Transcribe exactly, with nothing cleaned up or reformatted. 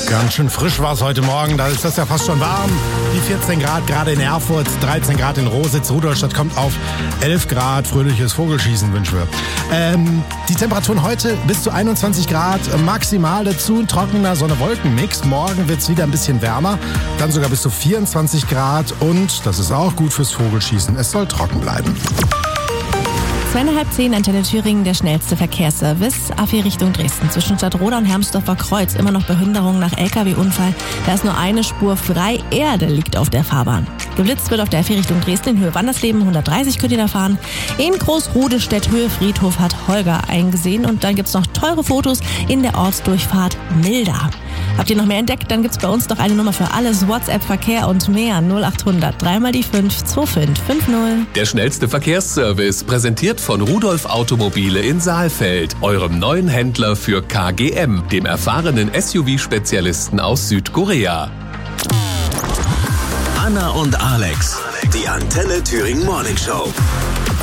Ganz schön frisch war es heute Morgen, da ist das ja fast schon warm. Die vierzehn Grad gerade in Erfurt, dreizehn Grad in Rositz, Rudolstadt kommt auf elf Grad, fröhliches Vogelschießen wünschen wir. Ähm, die Temperaturen heute bis zu einundzwanzig Grad, maximal dazu ein trockener Sonne-Wolken-Mix. Morgen wird es wieder ein bisschen wärmer, dann sogar bis zu vierundzwanzig Grad und, das ist auch gut fürs Vogelschießen, es soll trocken bleiben. Zweieinhalb zehn, Antenne Thüringen, der schnellste Verkehrsservice. A vier Richtung Dresden. Zwischen Stadtroda und Hermsdorfer Kreuz immer noch Behinderung nach L K W-Unfall. Da ist nur eine Spur frei. Erde liegt auf der Fahrbahn. Geblitzt wird auf der A vier Richtung Dresden in Höhe Wandersleben. hundertdreißig könnt ihr da fahren. In Großrudestädt Höhe Friedhof hat Holger eingesehen. Und dann gibt's noch teure Fotos in der Ortsdurchfahrt Milda. Habt ihr noch mehr entdeckt? Dann gibt's bei uns doch eine Nummer für alles. WhatsApp, Verkehr und mehr. null achthundert, dreimal die fünf, zwei fünf fünf null. Der schnellste Verkehrsservice, präsentiert von Rudolf Automobile in Saalfeld, eurem neuen Händler für K G M, dem erfahrenen S U V-Spezialisten aus Südkorea. Anna und Alex, die Antenne Thüringen Morning Show.